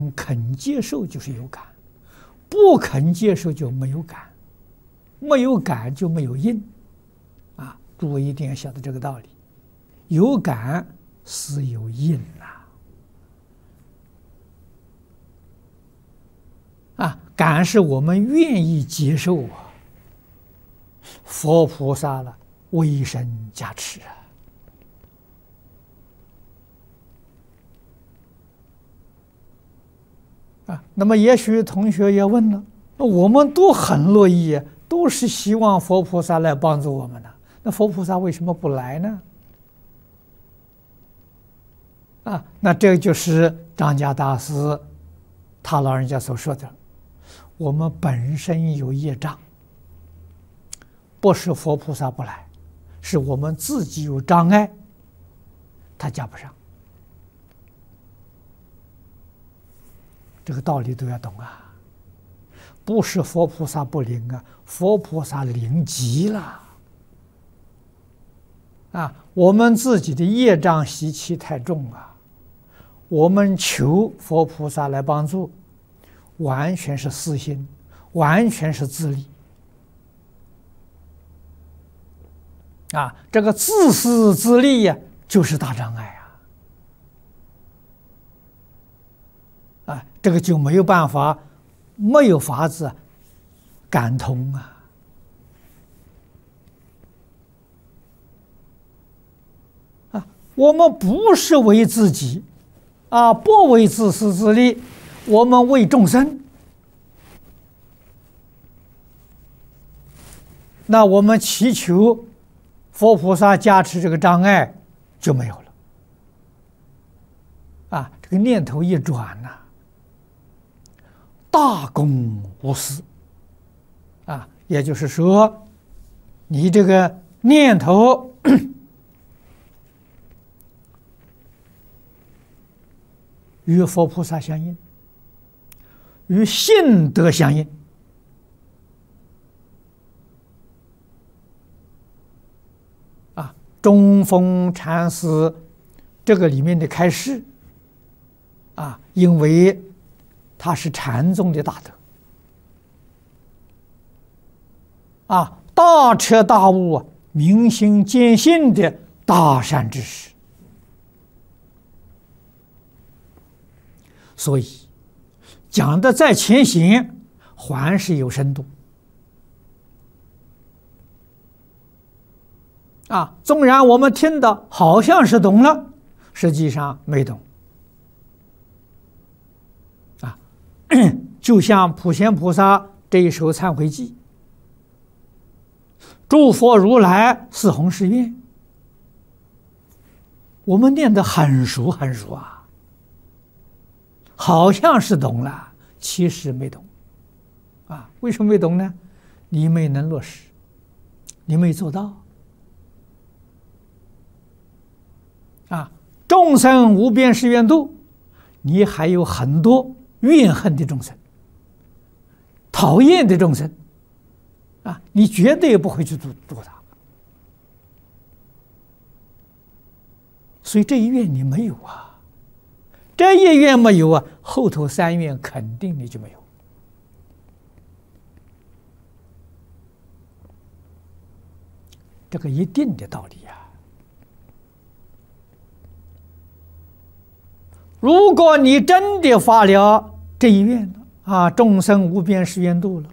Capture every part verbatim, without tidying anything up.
肯接受就是有感，不肯接受就没有感，没有感就没有因，啊，诸位一定要晓得这个道理。有感是有因呐，啊，感是我们愿意接受啊，佛菩萨了威神加持啊。 啊，那么也许同学也问了，我们都很乐意，都是希望佛菩萨来帮助我们的。那佛菩萨为什么不来呢？啊，那这就是张家大师他老人家所说的：我们本身有业障，不是佛菩萨不来，是我们自己有障碍，他加不上。 这个道理都要懂啊！不是佛菩萨不灵啊，佛菩萨灵极了啊！我们自己的业障习气太重啊，我们求佛菩萨来帮助，完全是私心，完全是自利啊！这个自私自利呀、啊，就是大障碍啊！ 啊，这个就没有办法，没有法子感通啊！啊，我们不是为自己，啊，不为自私自利，我们为众生。那我们祈求佛菩萨加持，这个障碍就没有了。啊，这个念头一转呐、啊。 大公无私，啊，也就是说，你这个念头与佛菩萨相应，与信德相应，啊，中峰禅师这个里面的开示，啊，因为 他是禅宗的大德，啊，大彻大悟啊，明心见性的大善知识，所以讲的再浅显，还是有深度。啊，纵然我们听的好像是懂了，实际上没懂。 就像普贤菩萨这一首忏悔记，诸佛如来四弘誓愿，我们念得很熟很熟啊，好像是懂了，其实没懂，啊，为什么没懂呢？你没能落实，你没做到，啊，众生无边誓愿度，你还有很多 怨恨的众生，讨厌的众生，啊，你绝对不会去度度他，所以这一愿你没有啊，这一愿没有啊，后头三愿肯定你就没有。这个一定的道理啊。 如果你真的发了这一愿了啊，众生无边誓愿度了，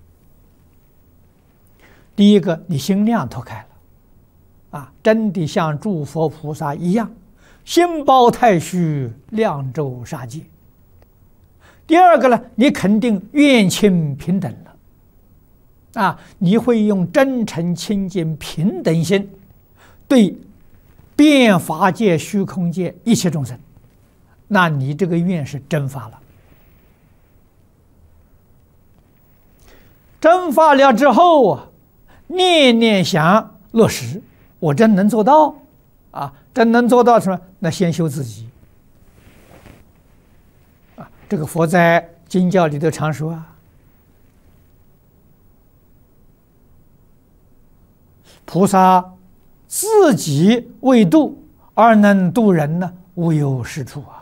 第一个你心量脱开了，啊，真的像诸佛菩萨一样，心包太虚，量周杀戒。第二个呢，你肯定愿亲平等了，啊，你会用真诚清净平等心对遍法界、虚空界一切众生。 那你这个愿是真发了，真发了之后啊，念念想落实，我真能做到啊！真能做到什么？那先修自己啊！这个佛在经教里头常说啊，菩萨自己为度而能度人呢，无有是处啊。